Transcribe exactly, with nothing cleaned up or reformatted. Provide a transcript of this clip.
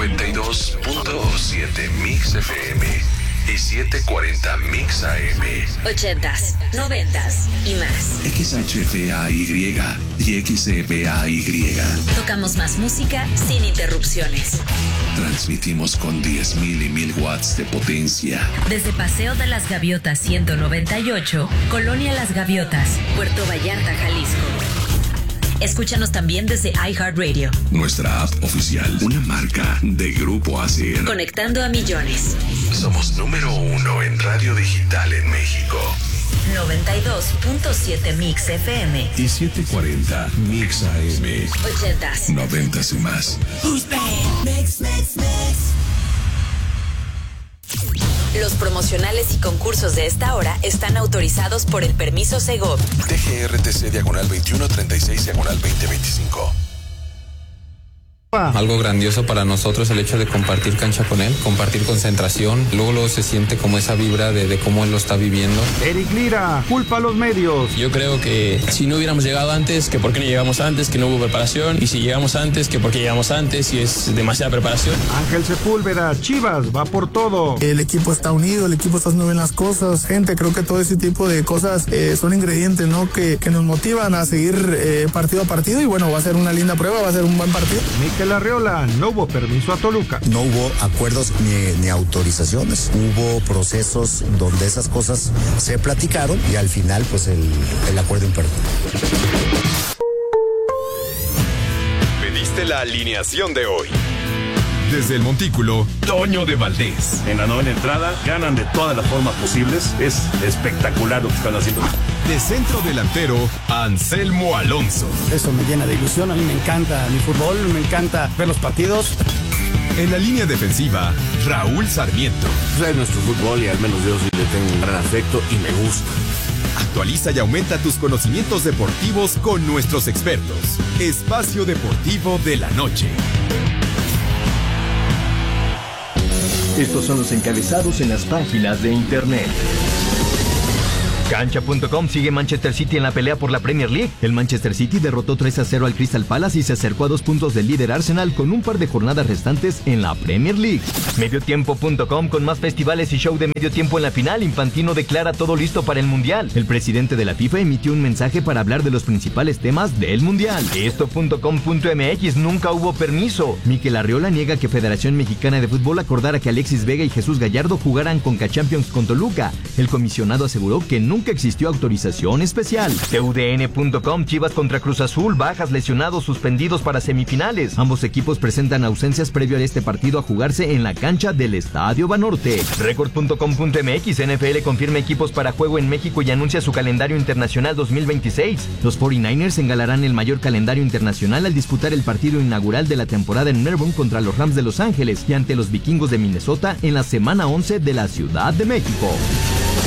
noventa y dos punto siete Mix F M y setecientos cuarenta Mix A M. ochentas, noventas y más. X H F A Y y X F A Y. Tocamos más música sin interrupciones. Transmitimos con diez mil y mil watts de potencia. Desde Paseo de las Gaviotas ciento noventa y ocho, Colonia Las Gaviotas, Puerto Vallarta, Jalisco. Escúchanos también desde iHeartRadio. Nuestra app oficial, una marca de Grupo Acer. Conectando a millones. Somos número uno en radio digital en México. noventa y dos punto siete Mix F M y setecientos cuarenta Mix A M. ochentas, noventas y más. Mix, mix, mix. Los promocionales y concursos de esta hora están autorizados por el permiso Segov. T G R T C diagonal veintiuno treinta y seis diagonal veinte veinticinco. Algo grandioso para nosotros el hecho de compartir cancha con él, compartir concentración, luego, luego se siente como esa vibra de, de cómo él lo está viviendo. Eric Lira, culpa a los medios. Yo creo que si no hubiéramos llegado antes, que por qué no llegamos antes, que no hubo preparación, y si llegamos antes, que por qué llegamos antes, y es demasiada preparación. Ángel Sepúlveda, Chivas, va por todo. El equipo está unido, el equipo está haciendo bien las cosas, gente, creo que todo ese tipo de cosas eh, son ingredientes, ¿no? Que, que nos motivan a seguir eh, partido a partido, y bueno, va a ser una linda prueba, va a ser un buen partido. Mikel Arriola, no hubo permiso a Toluca. No hubo acuerdos ni, ni autorizaciones. Hubo procesos donde esas cosas se platicaron y al final, pues, el, el acuerdo imperó. Pediste la alineación de hoy. Desde el Montículo, Toño de Valdés. En la novena entrada, ganan de todas las formas posibles. Es espectacular lo que están haciendo. De centro delantero, Anselmo Alonso. Eso me llena de ilusión. A mí me encanta mi fútbol, me encanta ver los partidos. En la línea defensiva, Raúl Sarmiento. Es nuestro fútbol y al menos yo sí le tengo un gran afecto y me gusta. Actualiza y aumenta tus conocimientos deportivos con nuestros expertos. Espacio Deportivo de la Noche. Estos son los encabezados en las páginas de internet. Cancha punto com sigue Manchester City en la pelea por la Premier League. El Manchester City derrotó tres a cero al Crystal Palace y se acercó a dos puntos del líder Arsenal con un par de jornadas restantes en la Premier League. Mediotiempo punto com, con más festivales y show de medio tiempo en la final, Infantino declara todo listo para el Mundial. El presidente de la FIFA emitió un mensaje para hablar de los principales temas del Mundial. Esto punto com punto m x, nunca hubo permiso. Mikel Arriola niega que Federación Mexicana de Fútbol acordara que Alexis Vega y Jesús Gallardo jugaran Conca Champions con Toluca. El comisionado aseguró que nunca Nunca existió autorización especial. T U D N punto com, Chivas contra Cruz Azul, bajas, lesionados, suspendidos para semifinales. Ambos equipos presentan ausencias previo a este partido a jugarse en la cancha del Estadio Banorte. Record punto com punto m x, N F L confirma equipos para juego en México y anuncia su calendario internacional dos mil veintiséis. Los cuarenta y nueve ers engalarán el mayor calendario internacional al disputar el partido inaugural de la temporada en Melbourne contra los Rams de Los Ángeles y ante los Vikingos de Minnesota en la semana once de la Ciudad de México.